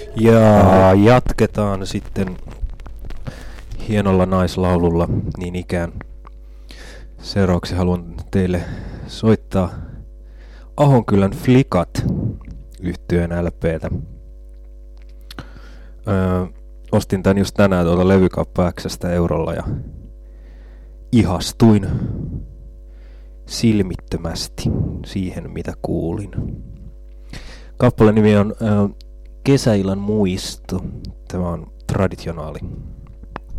Ja jatketaan sitten hienolla naislaululla niin ikään. Seuraavaksi haluan teille soittaa Ahonkylän Flikat -yhtyeen LP:tä. Ostin tän just tänään tuolta Levykauppa X:stä eurolla ja ihastuin silmittömästi siihen, mitä kuulin. Kappaleen nimi on Kesäillan muisto. Tämä on traditionaali.